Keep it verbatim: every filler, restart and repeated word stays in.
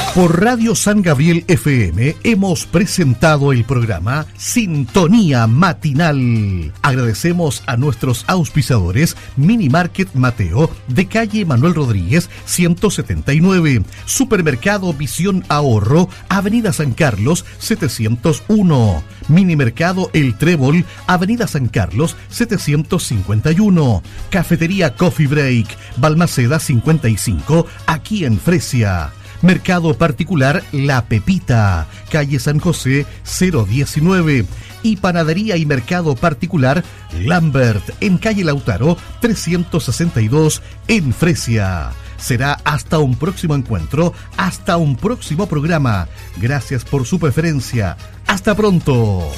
Por Radio San Gabriel F M hemos presentado el programa Sintonía Matinal. Agradecemos a nuestros auspiciadores Mini Market Mateo de calle Manuel Rodríguez ciento setenta y nueve, Supermercado Visión Ahorro, Avenida San Carlos setecientos uno, Mini Mercado El Trébol, Avenida San Carlos setecientos cincuenta y uno, Cafetería Coffee Break, Balmaceda cincuenta y cinco, aquí en Fresia. Mercado Particular La Pepita, calle San José cero diecinueve. Y Panadería y Mercado Particular Lambert, en calle Lautaro trescientos sesenta y dos, en Fresia. Será hasta un próximo encuentro, hasta un próximo programa. Gracias por su preferencia. Hasta pronto.